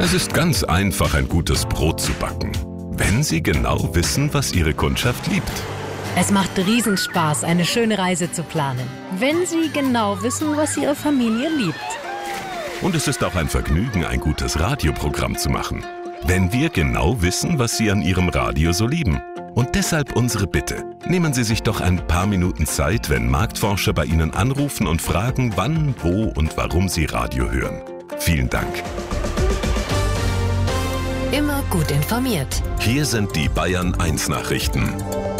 Es ist ganz einfach, ein gutes Brot zu backen, wenn Sie genau wissen, was Ihre Kundschaft liebt. Es macht Riesenspaß, eine schöne Reise zu planen, wenn Sie genau wissen, was Ihre Familie liebt. Und es ist auch ein Vergnügen, ein gutes Radioprogramm zu machen, wenn wir genau wissen, was Sie an Ihrem Radio so lieben. Und deshalb unsere Bitte. Nehmen Sie sich doch ein paar Minuten Zeit, wenn Marktforscher bei Ihnen anrufen und fragen, wann, wo und warum Sie Radio hören. Vielen Dank. Immer gut informiert. Hier sind die Bayern 1 Nachrichten.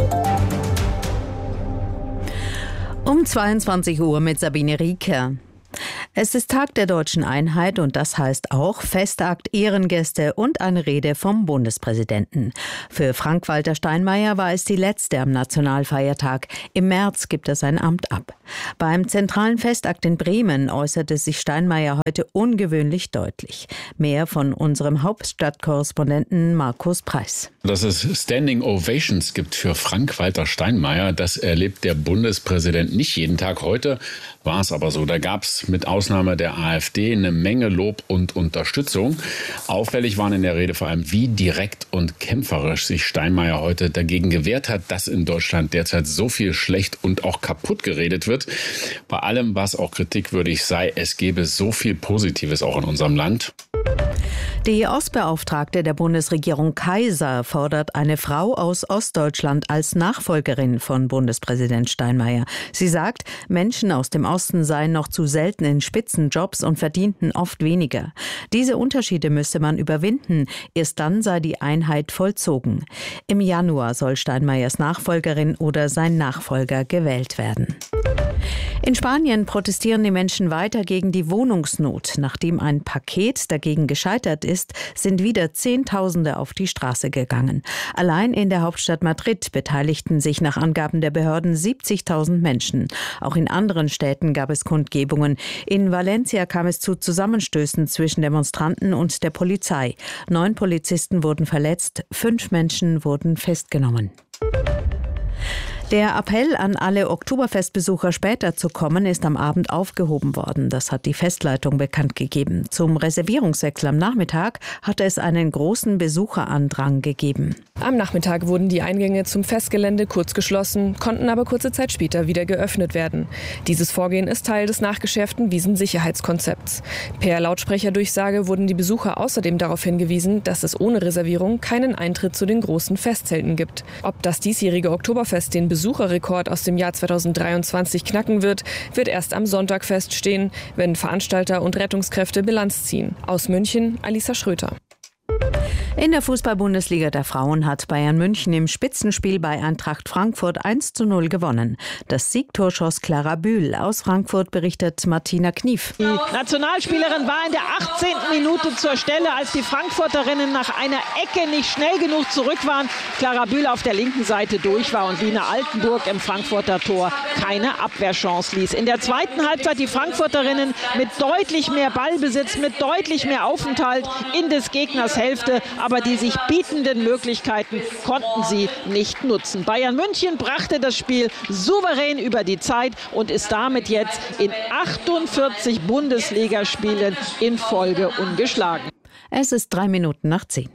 Um 22 Uhr mit Sabine Rieker. Es ist Tag der Deutschen Einheit und das heißt auch Festakt, Ehrengäste und eine Rede vom Bundespräsidenten. Für Frank-Walter Steinmeier war es die letzte am Nationalfeiertag. Im März gibt er sein Amt ab. Beim zentralen Festakt in Bremen äußerte sich Steinmeier heute ungewöhnlich deutlich. Mehr von unserem Hauptstadtkorrespondenten Markus Preis. Dass es Standing Ovations gibt für Frank-Walter Steinmeier, das erlebt der Bundespräsident nicht jeden Tag. Heute war es aber so. Da gab es mit Ausnahme der AfD eine Menge Lob und Unterstützung. Auffällig waren in der Rede vor allem, wie direkt und kämpferisch sich Steinmeier heute dagegen gewehrt hat, dass in Deutschland derzeit so viel schlecht und auch kaputt geredet wird. Bei allem, was auch kritikwürdig sei, es gebe so viel Positives auch in unserem Land. Die Ostbeauftragte der Bundesregierung Kaiser fordert eine Frau aus Ostdeutschland als Nachfolgerin von Bundespräsident Steinmeier. Sie sagt, Menschen aus dem Osten seien noch zu selten in Spitzenjobs und verdienten oft weniger. Diese Unterschiede müsse man überwinden. Erst dann sei die Einheit vollzogen. Im Januar soll Steinmeiers Nachfolgerin oder sein Nachfolger gewählt werden. In Spanien protestieren die Menschen weiter gegen die Wohnungsnot. Nachdem ein Paket dagegen gescheitert ist, sind wieder Zehntausende auf die Straße gegangen. Allein in der Hauptstadt Madrid beteiligten sich nach Angaben der Behörden 70.000 Menschen. Auch in anderen Städten gab es Kundgebungen. In Valencia kam es zu Zusammenstößen zwischen Demonstranten und der Polizei. 9 Polizisten wurden verletzt, 5 Menschen wurden festgenommen. Der Appell an alle Oktoberfestbesucher, später zu kommen, ist am Abend aufgehoben worden. Das hat die Festleitung bekannt gegeben. Zum Reservierungswechsel am Nachmittag hatte es einen großen Besucherandrang gegeben. Am Nachmittag wurden die Eingänge zum Festgelände kurz geschlossen, konnten aber kurze Zeit später wieder geöffnet werden. Dieses Vorgehen ist Teil des nachgeschärften Wiesensicherheitskonzepts. Per Lautsprecherdurchsage wurden die Besucher außerdem darauf hingewiesen, dass es ohne Reservierung keinen Eintritt zu den großen Festzelten gibt. Ob das diesjährige Oktoberfest den Besucherrekord aus dem Jahr 2023 knacken wird erst am Sonntag feststehen, wenn Veranstalter und Rettungskräfte Bilanz ziehen. Aus München, Alisa Schröter. In der Fußball-Bundesliga der Frauen hat Bayern München im Spitzenspiel bei Eintracht Frankfurt 1:0 gewonnen. Das Siegtor schoss Clara Bühl. Aus Frankfurt berichtet Martina Knief. Die Nationalspielerin war in der 18. Minute zur Stelle, als die Frankfurterinnen nach einer Ecke nicht schnell genug zurück waren. Clara Bühl auf der linken Seite durch war und Lina Altenburg im Frankfurter Tor keine Abwehrchance ließ. In der zweiten Halbzeit die Frankfurterinnen mit deutlich mehr Ballbesitz, mit deutlich mehr Aufenthalt in des Gegners Hälfte, aber die sich bietenden Möglichkeiten konnten sie nicht nutzen. Bayern München brachte das Spiel souverän über die Zeit und ist damit jetzt in 48 Bundesligaspielen in Folge ungeschlagen. Es ist 3 Minuten nach 10.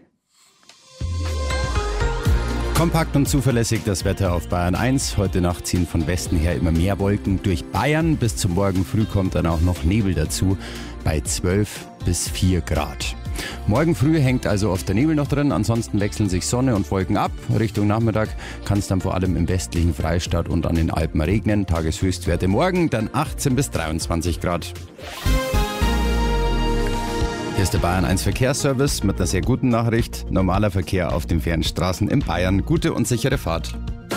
Kompakt und zuverlässig das Wetter auf Bayern 1. Heute Nacht ziehen von Westen her immer mehr Wolken durch Bayern. Bis zum Morgen früh kommt dann auch noch Nebel dazu bei 12 bis 4 Grad. Morgen früh hängt also oft der Nebel noch drin, ansonsten wechseln sich Sonne und Wolken ab. Richtung Nachmittag kann es dann vor allem im westlichen Freistaat und an den Alpen regnen. Tageshöchstwerte morgen dann 18 bis 23 Grad. Hier ist der Bayern 1 Verkehrsservice mit einer sehr guten Nachricht. Normaler Verkehr auf den Fernstraßen in Bayern. Gute und sichere Fahrt.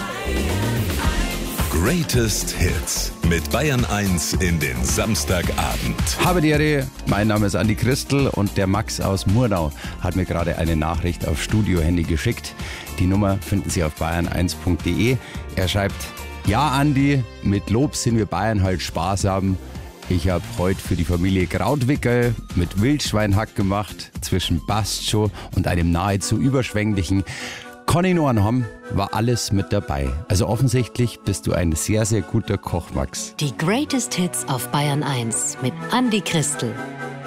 Greatest Hits mit Bayern 1 in den Samstagabend. Habe die Ehre, mein Name ist Andi Christel und der Max aus Murnau hat mir gerade eine Nachricht auf Studio-Handy geschickt. Die Nummer finden Sie auf bayern1.de. Er schreibt: Ja Andi, mit Lob sind wir Bayern halt sparsam. Ich habe heute für die Familie Krautwickel mit Wildschweinhack gemacht, zwischen Bastjo und einem nahezu überschwänglichen Koninohren haben, war alles mit dabei. Also offensichtlich bist du ein sehr, sehr guter Koch, Max. Die Greatest Hits auf Bayern 1 mit Andi Christel.